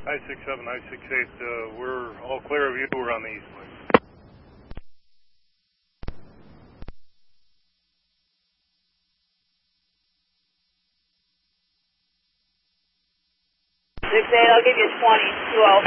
I-67, I-68, we're all clear of you. We're on the east line. 68, I'll give you 20, 2-0.